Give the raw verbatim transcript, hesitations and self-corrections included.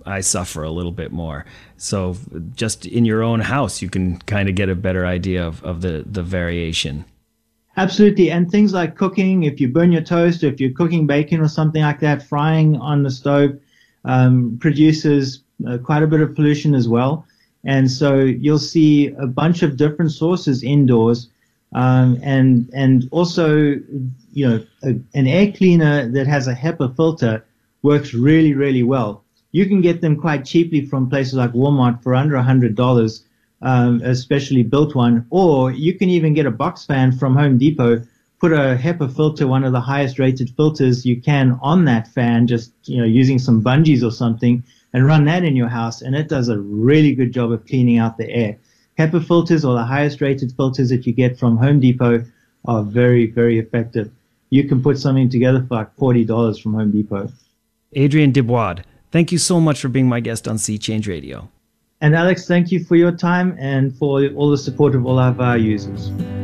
I suffer a little bit more. So just in your own house, you can kind of get a better idea of, of the, the variation. Absolutely. And things like cooking, if you burn your toast, or if you're cooking bacon or something like that, frying on the stove um, produces uh, quite a bit of pollution as well. And so you'll see a bunch of different sources indoors. Um, and and also, you know, a, an air cleaner that has a HEPA filter works really, really well. You can get them quite cheaply from places like Walmart for under one hundred dollars, um, a specially built one. Or you can even get a box fan from Home Depot, put a HEPA filter, one of the highest rated filters you can, on that fan, just, you know, using some bungees or something, and run that in your house, and it does a really good job of cleaning out the air. HEPA filters, or the highest rated filters that you get from Home Depot, are very, very effective. You can put something together for like forty dollars from Home Depot. Adrian Dubois, thank you so much for being my guest on Sea Change Radio. And Alex, thank you for your time and for all the support of all of our users.